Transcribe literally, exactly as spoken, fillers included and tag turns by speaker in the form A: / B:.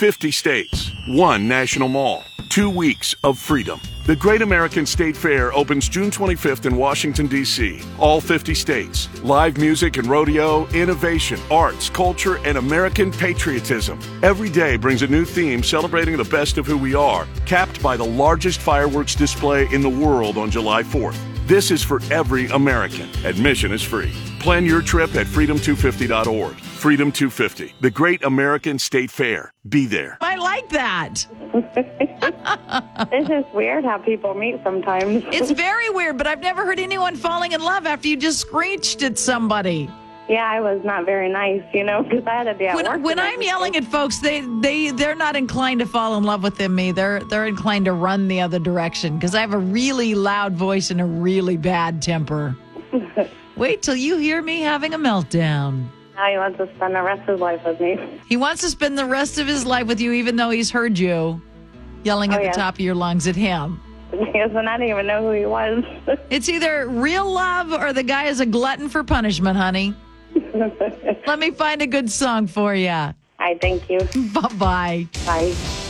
A: fifty states, one national mall, two weeks of freedom. The Great American State Fair opens June twenty-fifth in Washington, D C All fifty states. Live music and rodeo, innovation, arts, culture, and American patriotism. Every day brings a new theme celebrating the best of who we are, capped by the largest fireworks display in the world on July fourth. This is for every American. Admission is free. Plan your trip at freedom two fifty dot org. Freedom two fifty, the Great American State Fair. Be there.
B: I like that.
C: It's just weird how people meet sometimes.
B: It's very weird, but I've never heard anyone falling in love after you just screeched at somebody.
C: Yeah, I was not very nice, you know, because I had a day at
B: When,
C: work.
B: when I'm yelling at folks, they, they, they're not inclined to fall in love with me. They're, they're inclined to run the other direction because I have a really loud voice and a really bad temper. Wait till you hear me having a meltdown.
C: Now he wants to spend the rest of his life with me.
B: He wants to spend the rest of his life with you, even though he's heard you yelling
C: Oh,
B: at
C: yeah.
B: the top of your lungs at him.
C: Yes, and I didn't even know who he was.
B: It's either real love or the guy is a glutton for punishment, honey. Let me find a good song for you.
C: I thank you.
B: Bye-bye.
C: Bye.